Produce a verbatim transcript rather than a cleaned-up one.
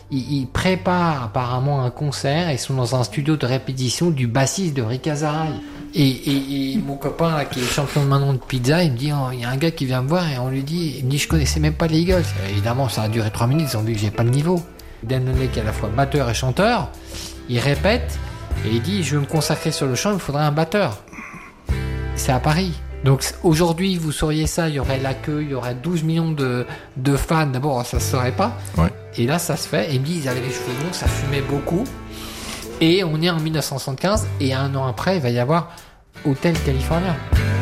ils, ils préparent apparemment un concert. Ils sont dans un studio de répétition du bassiste de Rick Azaray. Et, et, et mon copain là, qui est champion de maintenant de pizza, il me dit, oh, il y a un gars qui vient me voir et on lui dit, il me dit, je connaissais même pas les Eagles. Et évidemment, ça a duré trois minutes. Ils ont vu que j'ai pas le niveau. Dan Loney, qui est à la fois batteur et chanteur, il répète et il dit, je veux me consacrer sur le chant, il me faudrait un batteur. C'est à Paris. Donc aujourd'hui, vous sauriez ça, il y aurait la queue, il y aurait douze millions de, de fans. D'abord, ça se saurait pas. Ouais. Et là, ça se fait. Et il me dit, ils avaient les cheveux longs, ça fumait beaucoup. Et on est en dix-neuf cent soixante-quinze, et un an après, il va y avoir Hôtel California.